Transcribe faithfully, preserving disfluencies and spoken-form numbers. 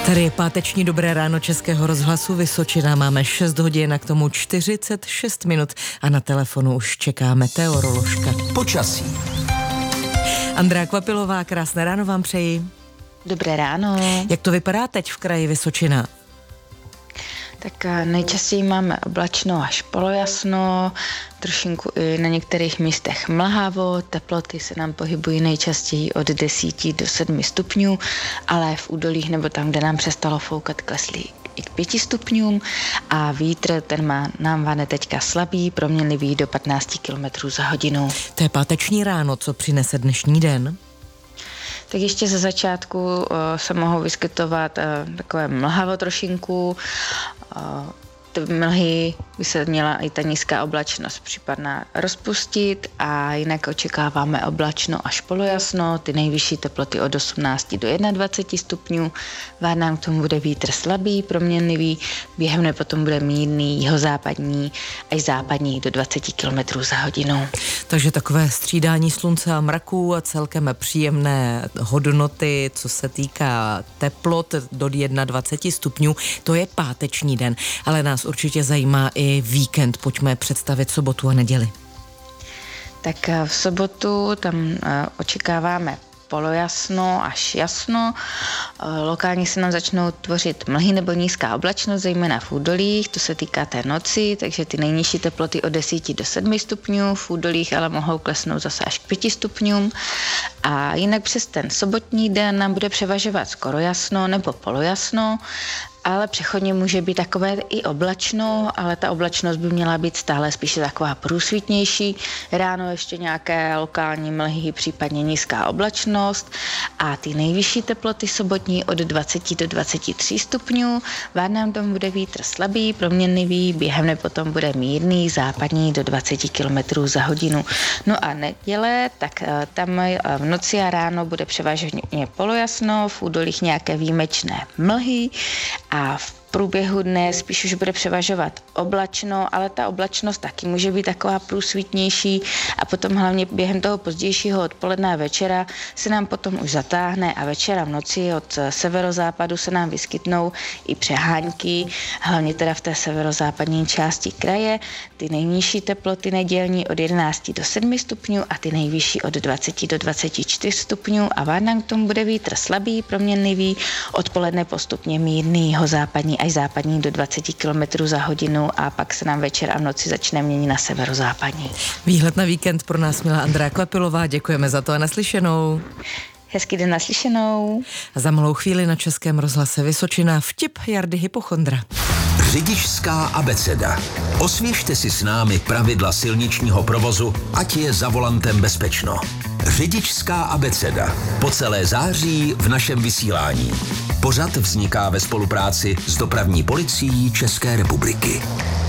Tady je páteční Dobré ráno Českého rozhlasu Vysočina. Máme šest hodin a k tomu čtyřicet šest minut a na telefonu už čeká meteoroložka. Počasí. Andrea Kvapilová, krásné ráno vám přeji. Dobré ráno. Jak to vypadá teď v kraji Vysočina? Tak nejčastěji máme oblačno až polojasno, trošinku i na některých místech mlhavo, teploty se nám pohybují nejčastěji od deseti do sedmi stupňů, ale v údolích nebo tam, kde nám přestalo foukat, klesly i k pěti stupňům a vítr, ten má, nám vane teďka slabý, proměnlivý do patnáct kilometrů za hodinu. To je páteční ráno, co přinese dnešní den? Tak ještě ze začátku uh, se mohou vyskytovat uh, takové mlhavo trošinku. Uh, ty mlhy by se měla i ta nízká oblačnost případná rozpustit a jinak očekáváme oblačno až polojasno, ty nejvyšší teploty od osmnácti do dvaceti jednoho stupňů. Vád nám k tomu bude vítr slabý, proměnlivý, během dne potom bude mírný, jihozápadní až západní do dvaceti kilometrů za hodinu. Takže takové střídání slunce a mraků a celkem příjemné hodnoty, co se týká teplot do dvaceti jednoho stupňů, to je páteční den, ale nás určitě zajímá i víkend. Pojďme představit sobotu a neděli. Tak v sobotu tam očekáváme polojasno až jasno. Lokálně se nám začnou tvořit mlhy nebo nízká oblačnost, zejména v údolích, to se týká té noci, takže ty nejnižší teploty od deseti do sedmi stupňů, v údolích ale mohou klesnout zase až k pěti stupňům. A jinak přes ten sobotní den nám bude převažovat skoro jasno nebo polojasno, ale přechodně může být takové i oblačno, ale ta oblačnost by měla být stále spíše taková průsvitnější. Ráno ještě nějaké lokální mlhy, případně nízká oblačnost a ty nejvyšší teploty sobotní od dvaceti do dvaceti tří stupňů. Vád nám tam bude vítr slabý, proměnlivý, během dne potom bude mírný, západní do dvaceti kilometrů za hodinu. No a neděle, tak tam v noci a ráno bude převážně polojasno, v údolích nějaké výjimečné mlhy a v průběhu dne spíš už bude převažovat oblačno, ale ta oblačnost taky může být taková průsvitnější a potom hlavně během toho pozdějšího odpoledne a večera se nám potom už zatáhne a večera v noci od severozápadu se nám vyskytnou i přehánky, hlavně teda v té severozápadní části kraje. Ty nejnižší teploty nedělní od jedenácti do sedmi stupňů a ty nejvyšší od dvaceti do dvaceti čtyř stupňů a vád nám k tomu bude vítr slabý, proměnlivý, odpoledne postupně mírný, jihozápadní až západní do dvaceti kilometrů za hodinu a pak se nám večer a v noci začne měnit na severozápadní. Výhled na víkend pro nás měla Andrea Kvapilová, děkujeme za to a naslyšenou. Hezký den, naslyšenou. Za malou chvíli na Českém rozhlase Vysočina vtip Jardy Hypochondra. Řidičská abeceda. Osvěžte si s námi pravidla silničního provozu, ať je za volantem bezpečno. Řidičská abeceda. Po celé září v našem vysílání. Pořad vzniká ve spolupráci s Dopravní policií České republiky.